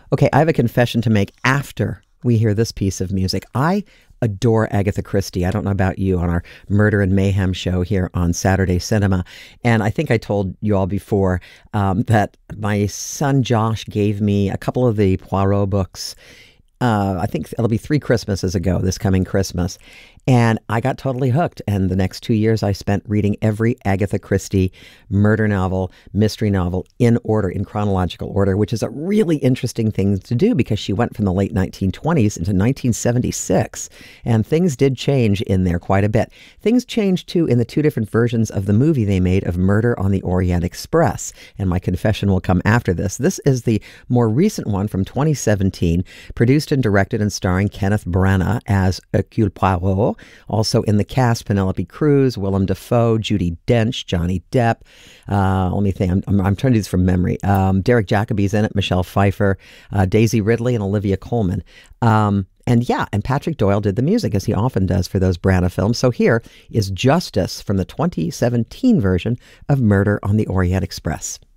Okay, I have a confession to make after we hear this piece of music. I adore Agatha Christie. I don't know about you, on our Murder and Mayhem show here on Saturday Cinema. And I think I told you all before that my son Josh gave me a couple of the Poirot books. I think it'll be 3 Christmases ago, this coming Christmas. And I got totally hooked. And the next 2 years, I spent reading every Agatha Christie murder novel, mystery novel in order, in chronological order, which is a really interesting thing to do because she went from the late 1920s into 1976. And things did change in there quite a bit. Things changed, too, in the 2 different versions of the movie they made of Murder on the Orient Express. And my confession will come after this. This is the more recent one from 2017, produced and directed and starring Kenneth Branagh as Hercule Poirot. Also in the cast, Penelope Cruz, Willem Dafoe, Judi Dench, Johnny Depp. Let me think. I'm trying to do this from memory. Derek Jacobi's in it, Michelle Pfeiffer, Daisy Ridley, and Olivia Colman. And Patrick Doyle did the music, as he often does for those Branagh films. So here is Justice from the 2017 version of Murder on the Orient Express.